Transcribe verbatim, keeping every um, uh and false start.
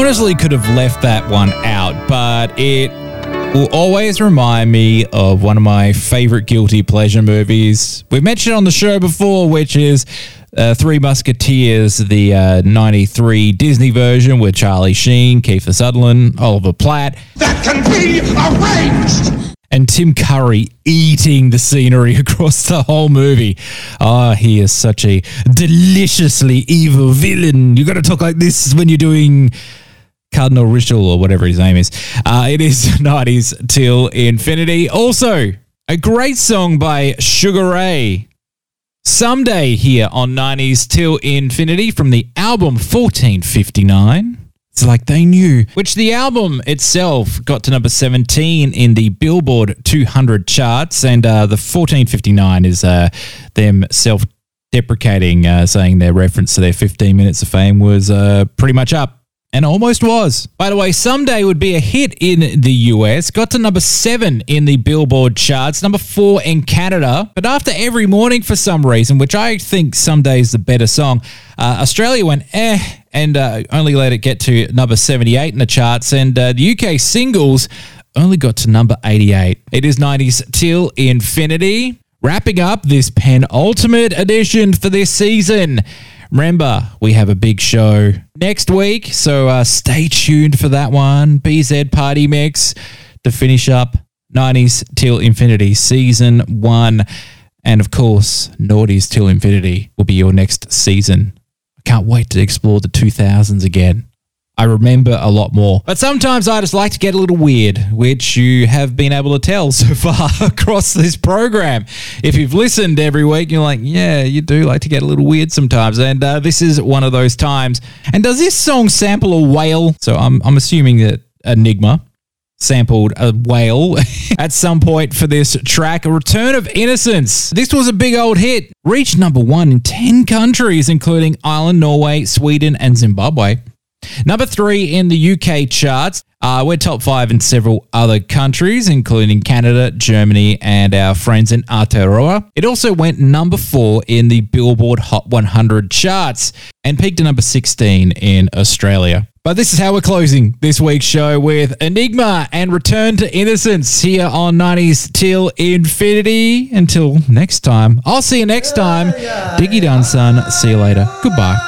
honestly could have left that one out, but it will always remind me of one of my favorite guilty pleasure movies. We've mentioned it on the show before, which is uh, Three Musketeers, the uh, ninety-three Disney version with Charlie Sheen, Kiefer Sutherland, Oliver Platt. That can be arranged! And Tim Curry eating the scenery across the whole movie. Ah, oh, he is such a deliciously evil villain. You got to talk like this when you're doing Cardinal Ritual or whatever his name is. Uh, it is nineties Till Infinity. Also, a great song by Sugar Ray. Someday here on nineties Till Infinity from the album fourteen fifty-nine. It's like they knew, which the album itself got to number seventeen in the Billboard two hundred charts, and uh, the fourteen fifty-nine is uh, them self-deprecating, uh, saying their reference to their fifteen minutes of fame was uh, pretty much up, and almost was. By the way, Someday would be a hit in the U S, got to number seven in the Billboard charts, number four in Canada, but after Every Morning for some reason, which I think Someday is the better song, uh, Australia went eh, and uh, only let it get to number seventy-eight in the charts, and uh, the U K singles only got to number eighty-eight. It is nineties Till Infinity, wrapping up this penultimate edition for this season. Remember, we have a big show next week, so uh, stay tuned for that one. B Z Party Mix to finish up nineties Till Infinity Season one. And of course, Naughties Till Infinity will be your next season. Can't wait to explore the two thousands again. I remember a lot more. But sometimes I just like to get a little weird, which you have been able to tell so far across this program. If you've listened every week, you're like, yeah, you do like to get a little weird sometimes. And uh, this is one of those times. And does this song sample a whale? So I'm, I'm assuming that Enigma sampled a whale at some point for this track. A Return of Innocence. This was a big old hit. Reached number one in ten countries, including Ireland, Norway, Sweden, and Zimbabwe. Number three in the U K charts. Uh, we're top five in several other countries, including Canada, Germany, and our friends in Aotearoa. It also went number four in the Billboard Hot one hundred charts and peaked at number sixteen in Australia. But this is how we're closing this week's show with Enigma and Return to Innocence here on nineties Till Infinity. Until next time, I'll see you next time. Diggy done, son. See you later. Goodbye.